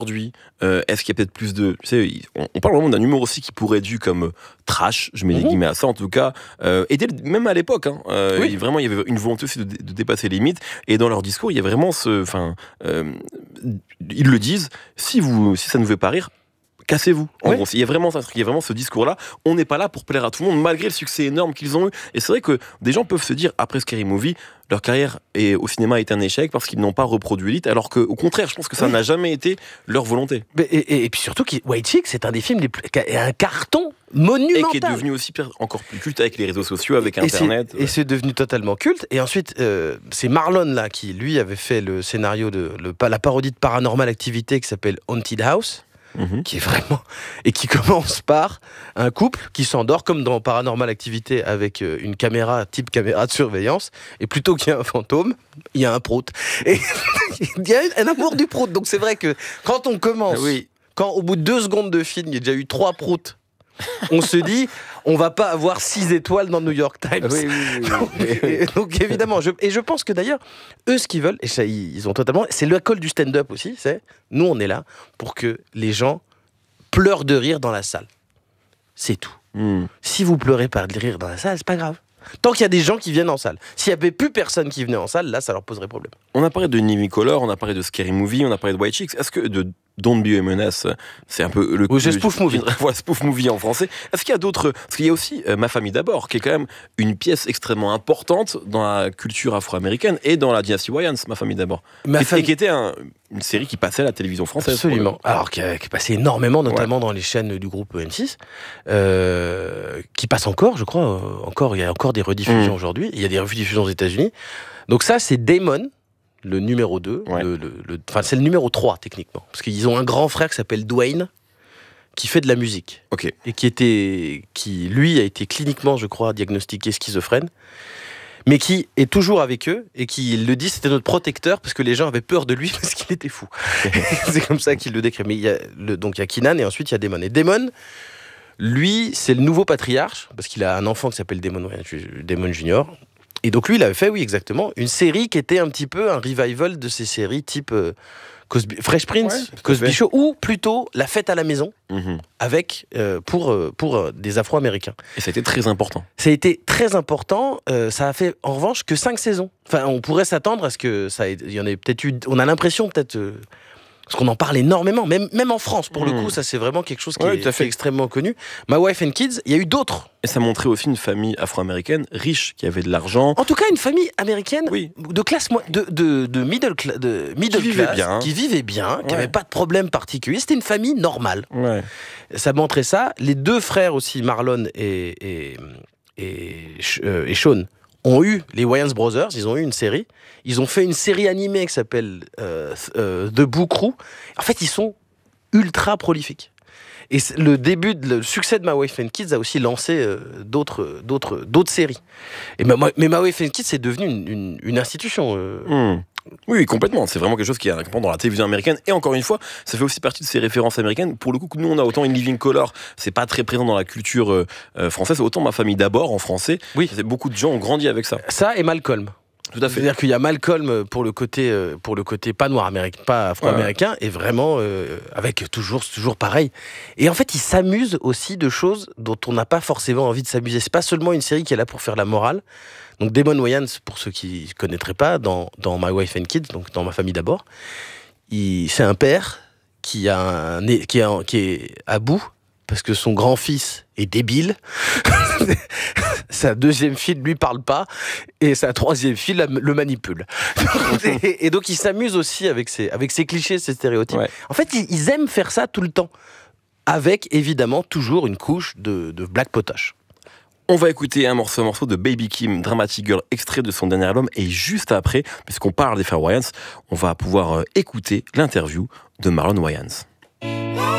aujourd'hui, est-ce qu'il y a peut-être plus de... Tu sais, on parle vraiment d'un humour aussi qui pourrait être vu comme trash, je mets des guillemets à ça en tout cas, et même à l'époque, hein, vraiment il y avait une volonté aussi de dépasser les limites, et dans leur discours il y a vraiment ils le disent, si ça ne vous fait pas rire, cassez-vous. En gros, il y a vraiment ce discours-là. On n'est pas là pour plaire à tout le monde, malgré le succès énorme qu'ils ont eu. Et c'est vrai que des gens peuvent se dire, après Scary Movie, leur carrière au cinéma est un échec parce qu'ils n'ont pas reproduit Elite, alors qu'au contraire, je pense que ça n'a jamais été leur volonté. Et puis surtout, White Chicks, c'est un des films un carton monumental. Et qui est devenu aussi encore plus culte avec les réseaux sociaux, avec Internet. Et c'est devenu totalement culte. Et ensuite, c'est Marlon là qui, lui, avait fait le scénario de la parodie de Paranormal Activity qui s'appelle Haunted House. Qui est vraiment et qui commence par un couple qui s'endort comme dans Paranormal Activity avec une caméra type caméra de surveillance, et plutôt qu'il y a un fantôme, il y a un prout, et il y a un amour du prout. Donc c'est vrai que quand on commence, quand au bout de 2 secondes de film il y a déjà eu 3 prouts, on se dit on va pas avoir 6 étoiles dans New York Times. Donc évidemment, je pense que d'ailleurs eux ce qu'ils veulent, et ça ils ont totalement, c'est l'école du stand-up aussi, c'est nous on est là pour que les gens pleurent de rire dans la salle. C'est tout. Si vous pleurez pas de rire dans la salle, c'est pas grave. Tant qu'il y a des gens qui viennent en salle. S'il n'y avait plus personne qui venait en salle, là, ça leur poserait problème. On a parlé de Living Color, on a parlé de Scary Movie, on a parlé de White Chicks. Est-ce que de Don't Be a Menace, c'est un peu le... Spoof Movie. Voilà, Spoof Movie en français. Est-ce qu'il y a d'autres... Parce qu'il y a aussi Ma famille d'abord, qui est quand même une pièce extrêmement importante dans la culture afro-américaine et dans la dynastie Wayans, Ma famille d'abord. Et qui était une série qui passait à la télévision française. Absolument. Alors, qui passait énormément, notamment dans les chaînes du groupe M6, qui passe encore, je crois. Il y a encore des rediffusions aujourd'hui. Il y a des rediffusions aux États-Unis. Donc ça, c'est Damon, le numéro 2. C'est le numéro 3, techniquement. Parce qu'ils ont un grand frère qui s'appelle Dwayne, qui fait de la musique. Et qui, lui, a été cliniquement, je crois, diagnostiqué schizophrène. Mais qui est toujours avec eux, et qui le dit, c'était notre protecteur, parce que les gens avaient peur de lui, parce qu'il était fou. C'est comme ça qu'il le décrit. Mais il y a Keenan, et ensuite il y a Damon. Et Damon, lui, c'est le nouveau patriarche, parce qu'il a un enfant qui s'appelle Damon Junior. Et donc lui, il avait fait, oui, exactement, une série qui était un petit peu un revival de ces séries type Fresh Prince, Cosby Show, ou plutôt La fête à la maison, avec pour des Afro-Américains. Et ça a été très important. Ça a été très important. Ça a fait, en revanche, que 5 saisons. Enfin, on pourrait s'attendre à ce que il y en ait peut-être eu... On a l'impression, peut-être... parce qu'on en parle énormément, même en France, pour le coup, ça c'est vraiment quelque chose qui est extrêmement connu. My Wife and Kids, il y a eu d'autres. Et ça montrait aussi une famille afro-américaine riche, qui avait de l'argent. En tout cas, une famille américaine de classe, de middle class, qui vivait bien, qui n'avait pas de problème particulier. C'était une famille normale. Ça montrait ça. Les 2 frères aussi, Marlon et Sean, ont eu les Wayans Brothers, ils ont eu une série. Ils ont fait une série animée qui s'appelle The Boo Crew. En fait, ils sont ultra prolifiques. Et le succès de My Wife and Kids a aussi lancé d'autres séries. Mais My Wife and Kids, c'est devenu une institution. Oui, complètement. C'est vraiment quelque chose qui est récurrent dans la télévision américaine. Et encore une fois, ça fait aussi partie de ces références américaines. Pour le coup, nous, on a autant In Living Color, c'est pas très présent dans la culture française. Autant Ma famille d'abord, en français. Beaucoup de gens ont grandi avec ça. Ça et Malcolm. Tout à fait. C'est-à-dire qu'il y a Malcolm pour le côté pas noir américain, pas afro-américain, et vraiment avec toujours pareil. Et en fait, il s'amuse aussi de choses dont on n'a pas forcément envie de s'amuser. C'est pas seulement une série qui est là pour faire la morale. Donc Damon Wayans, pour ceux qui ne connaîtraient pas, dans My Wife and Kids, donc dans Ma famille d'abord, c'est un père qui est à bout parce que son grand-fils est débile. Sa 2e fille ne lui parle pas et sa 3e fille le manipule. et donc il s'amuse aussi avec ces clichés, ces stéréotypes. En fait, ils aiment faire ça tout le temps, avec évidemment toujours une couche de black potache. On va écouter un morceau de Baby Kim, Dramatic Girl, extrait de son dernier album. Et juste après, puisqu'on parle des frères Wayans, on va pouvoir écouter l'interview de Marlon Wayans.